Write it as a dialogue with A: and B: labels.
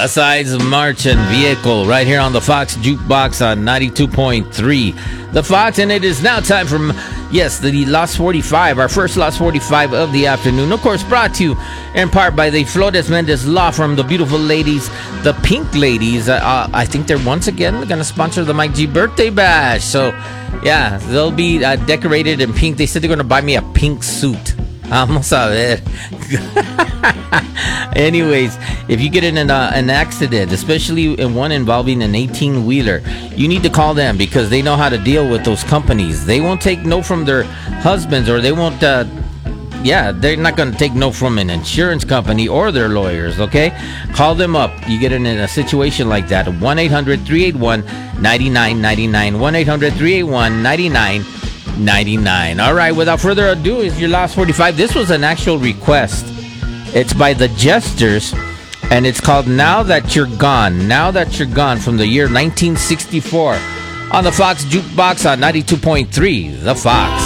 A: Besides Marchand Vehicle, right here on the Fox Jukebox on 92.3. The Fox, and it is now time for, the Lost 45, our first Lost 45 of the afternoon. Of course, brought to you in part by the Flores Mendez Law Firm, the beautiful ladies, the Pink Ladies. I think they're once again going to sponsor the Mike G birthday bash. So, yeah, they'll be decorated in pink. They said they're going to buy me a pink suit. Vamos a ver. Anyways, if you get in an accident, especially in one involving an 18-wheeler, you need to call them because they know how to deal with those companies. They won't take no from their husbands, or they won't, they're not going to take no from an insurance company or their lawyers, okay? Call them up. You get in a situation like that. 1-800-381-9999. 1-800-381-9999. All right, without further ado, is your Lost 45. This was an actual request. It's by the Jesters, and it's called Now That You're Gone. Now That You're Gone, from the year 1964 on the Fox Jukebox on 92.3. The Fox.